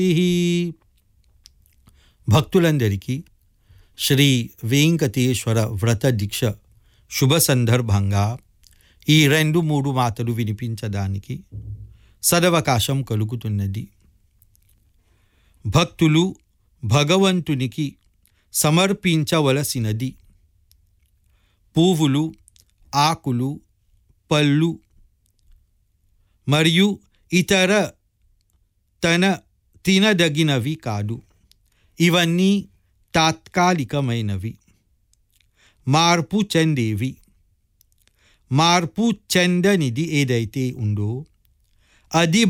భక్తులందరికీ శ్రీ వెంకటేశ్వర వ్రత దీక్ష శుభ సందర్భంగా ఈ 2-3 మాటలు వినిపించడానికి సదవకాశం కలుగుతున్నది. భక్తులు భగవంతునికి సమర్పించవలసినది పువ్వులు, ఆకులు, పళ్ళు మరియు ఇతర తినదగినవి కాదు. ఇవన్నీ తాత్కాలికమైనవి, మార్పు చెందేవి. మార్పు చెందనిది ఏదైతే ఉందో అది